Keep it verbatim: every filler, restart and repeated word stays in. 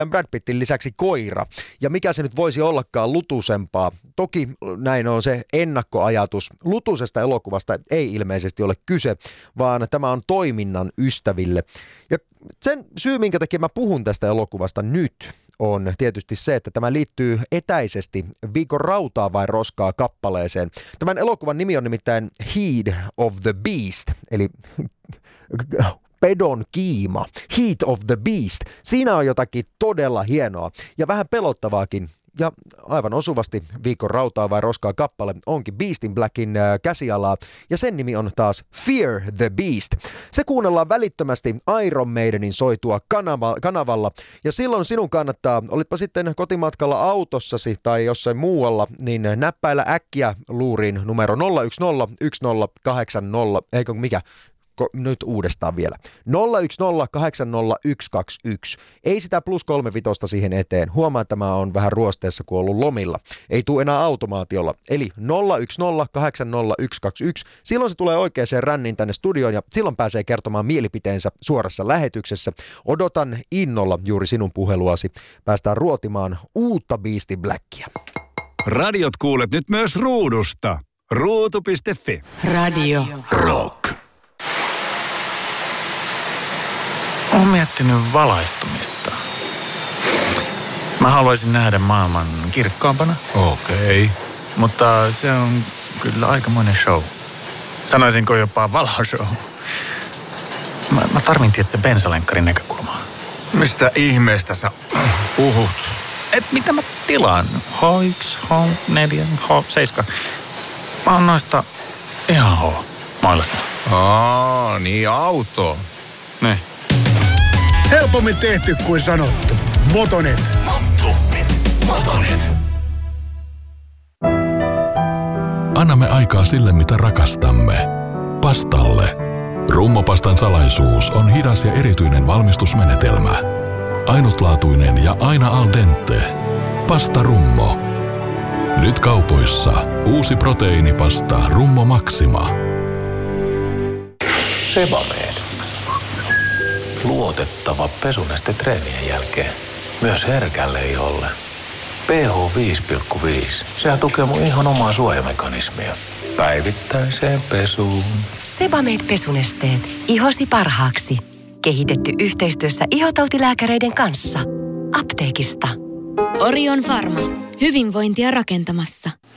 Brad Pittin lisäksi koira. Ja mikä se nyt voisi ollakaan lutusempaa. Toki näin on se ennakkoajatus. Lutusesta elokuvasta ei ilmeisesti ole kyse, vaan tämä on toiminnan ystäville. Ja sen syy, minkä takia mä puhun tästä elokuvasta nyt, on tietysti se, että tämä liittyy etäisesti Viikon rautaa vai roskaa kappaleeseen. Tämän elokuvan nimi on nimittäin Heat of the Beast, eli pedon kiima. Heat of the Beast. Siinä on jotakin todella hienoa ja vähän pelottavaakin. Ja aivan osuvasti Viikon rautaa vai roskaa kappale onkin Beast in Blackin äh, käsialaa, ja sen nimi on taas Fear the Beast. Se kuunnellaan välittömästi Iron Maidenin soitua kanava- kanavalla, ja silloin sinun kannattaa, olitpa sitten kotimatkalla autossasi tai jossain muualla, niin näppäillä äkkiä luuriin numero nolla yksi nolla yksi nolla kahdeksan nolla, eikö mikä? Nyt uudestaan vielä. nolla yksi nolla kahdeksan nolla yksi kaksi yksi. Ei sitä plus kolme vitosta siihen eteen. Huomaa, että tämä on vähän ruosteessa, kun on ollut lomilla. Ei tule enää automaatiolla. Eli nolla yksi nolla kahdeksan nolla yksi kaksi yksi. Silloin se tulee oikeaan ränniin tänne studioon ja silloin pääsee kertomaan mielipiteensä suorassa lähetyksessä. Odotan innolla juuri sinun puheluasi. Päästään ruotimaan uutta Beast in Blackia. Radiot kuulet nyt myös ruudusta. ruutu piste fi. Radio Rock. Olen miettinyt valaistumista. Mä haluaisin nähdä maailman kirkkaampana. Okei. Okay. Mutta se on kyllä aikamoinen show. Sanoisinko jopa valoshow. Mä, mä tarvin tietysti bensalenkkarin näkökulmaa. Mistä ihmeestä sä puhut? Et mitä mä tilaan? H yksi, H neljä, H seitsemän. Mä oon noista ihan H. Mailassa. Aa, niin auto. Ne. Helpommin tehty kuin sanottu. Motonet. Motonet. Motonet. Annamme aikaa sille, mitä rakastamme. Pastalle. Rummopastan salaisuus on hidas ja erityinen valmistusmenetelmä. Ainutlaatuinen ja aina al dente. Pasta Rummo. Nyt kaupoissa uusi proteiinipasta Rummo Maxima. Sebamed. Luotettava pesuneste treenien jälkeen. Myös herkälle iholle. pH viisi pilkku viisi. Sehän tukee mun ihon omaa suojamekanismia. Päivittäiseen pesuun. Sebamed pesunesteet. Ihosi parhaaksi. Kehitetty yhteistyössä ihotautilääkäreiden kanssa. Apteekista. Orion Pharma. Hyvinvointia rakentamassa.